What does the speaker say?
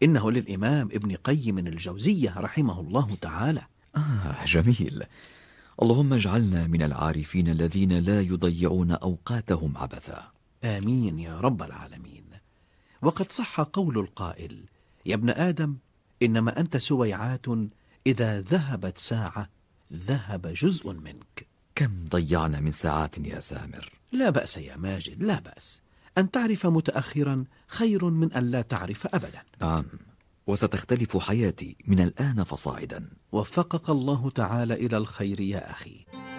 إنه للإمام ابن قيم الجوزية رحمه الله تعالى. جميل. اللهم اجعلنا من العارفين الذين لا يضيعون أوقاتهم عبثا. آمين يا رب العالمين. وقد صح قول القائل: يا ابن آدم إنما أنت سويعات، إذا ذهبت ساعة ذهب جزء منك. كم ضيعنا من ساعات يا سامر؟ لا بأس يا ماجد، لا بأس. أن تعرف متأخرا خير من أن لا تعرف أبدا. نعم، وستختلف حياتي من الآن فصاعدا. وفقك الله تعالى إلى الخير يا أخي.